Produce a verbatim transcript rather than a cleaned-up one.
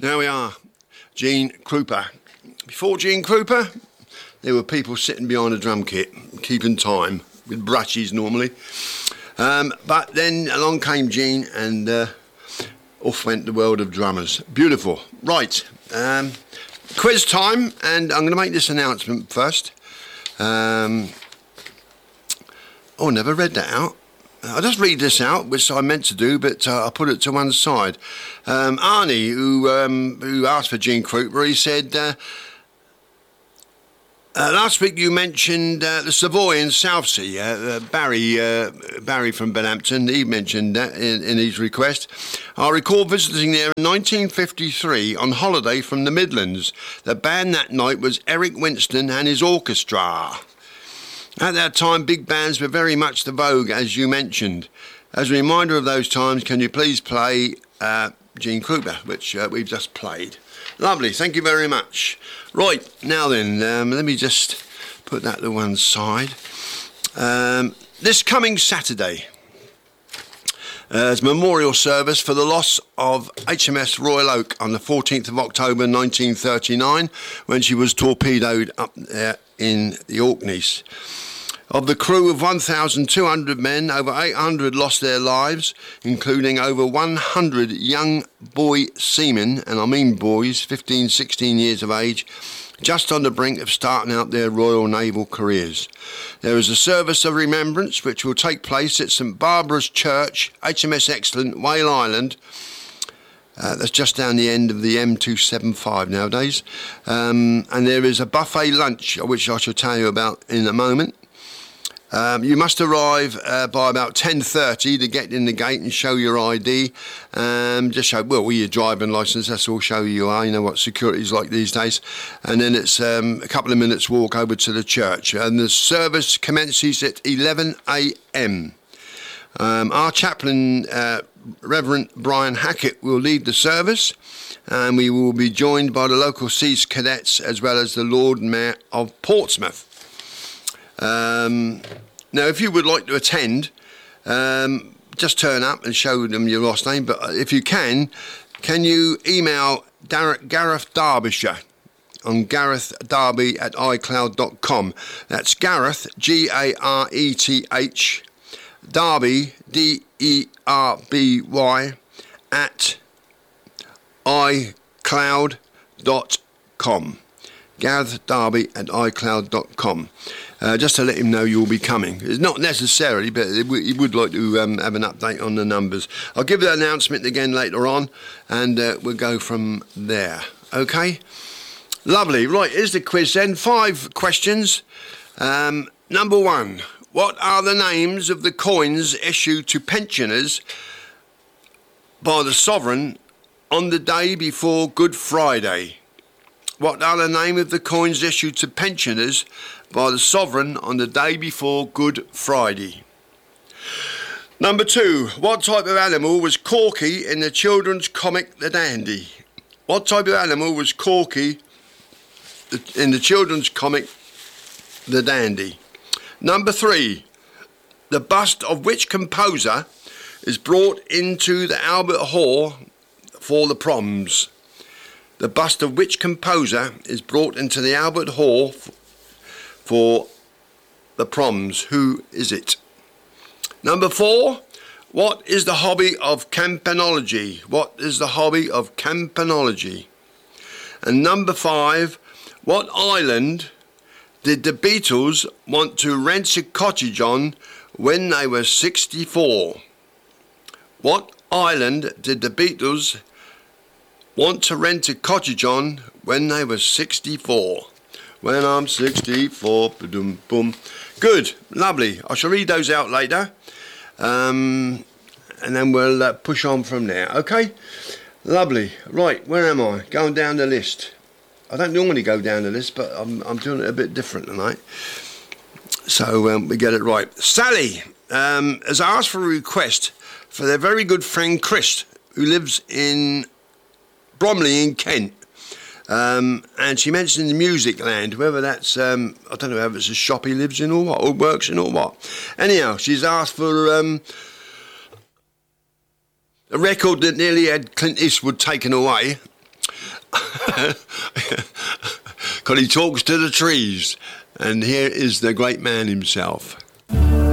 There we are, Gene Krupa. Before Gene Krupa, there were people sitting behind a drum kit, keeping time, with brushes normally. Um, but then along came Gene and uh, off went the world of drummers. Beautiful. Right, um, quiz time, and I'm going to make this announcement first. Um, oh, I never read that out. I'll just read this out, which I meant to do, but uh, I put it to one side. Um, Arnie, who um, who asked for Gene Krupa, he said, uh, uh, last week you mentioned uh, the Savoy in Southsea. Uh, uh, Barry uh, Barry from Benhampton, he mentioned that in, in his request. I recall visiting there in nineteen fifty-three on holiday from the Midlands. The band that night was Eric Winston and his orchestra. At that time, big bands were very much the vogue, as you mentioned. As a reminder of those times, can you please play uh, Gene Krupa, which uh, we've just played. Lovely, thank you very much. Right, now then, um, let me just put that to one side. Um, this coming Saturday, uh, is memorial service for the loss of H M S Royal Oak on the fourteenth of October nineteen thirty-nine, when she was torpedoed up there in the Orkneys. Of the crew of one thousand two hundred men, over eight hundred lost their lives, including over one hundred young boy seamen, and I mean boys, fifteen, sixteen years of age, just on the brink of starting out their Royal Naval careers. There is a service of remembrance which will take place at St Barbara's Church, H M S Excellent, Whale Island. Uh, that's just down the end of the M two seventy-five nowadays. Um, and there is a buffet lunch, which I shall tell you about in a moment. Um, you must arrive uh, by about ten thirty to get in the gate and show your I D. Um, just show, well, with your driving licence, that's all show you are. You know what security's like these days. And then it's um, a couple of minutes walk over to the church. And the service commences at eleven a m. Um, our chaplain, uh, Reverend Brian Hackett, will lead the service, and we will be joined by the local Seas Cadets as well as the Lord Mayor of Portsmouth. Um, now, if you would like to attend, um, just turn up and show them your last name. But if you can, can you email Dar- Gareth Derbyshire on Gareth Derby at iCloud dot com. That's Gareth, G A R E T H, Derby, D E R B Y, at iCloud dot com. Gareth Derby at iCloud dot com. Uh, just to let him know you'll be coming. It's not necessarily, but he w- would like to um, have an update on the numbers. I'll give the announcement again later on, and uh, we'll go from there. Okay? Lovely. Right, here's the quiz then. Five questions. Um, number one. What are the names of the coins issued to pensioners by the Sovereign on the day before Good Friday? What are the name of the coins issued to pensioners by the Sovereign on the day before Good Friday? Number two. What type of animal was Corky in the children's comic The Dandy? What type of animal was Corky in the children's comic The Dandy? Number three, the bust of which composer is brought into the Albert Hall for the proms? The bust of which composer is brought into the Albert Hall f- for the proms? Who is it? Number four, what is the hobby of campanology? What is the hobby of campanology? And number five, what island did the Beatles want to rent a cottage on when they were sixty-four? What island did the Beatles want to rent a cottage on when they were sixty-four? When I'm sixty-four, ba-dum, boom. Good, lovely. I shall read those out later, um, and then we'll uh, push on from there. Okay, lovely. Right, where am I? Going down the list. I don't normally go down the list, but I'm, I'm doing it a bit different tonight. So um, we get it right. Sally um, has asked for a request for their very good friend Chris, who lives in Bromley in Kent. Um, and she mentioned the Music Land, whether that's, um, I don't know whether it's a shop he lives in or what, or works in or what. Anyhow, she's asked for um, a record that nearly had Clint Eastwood taken away. Because he talks to the trees. And here is the great man himself.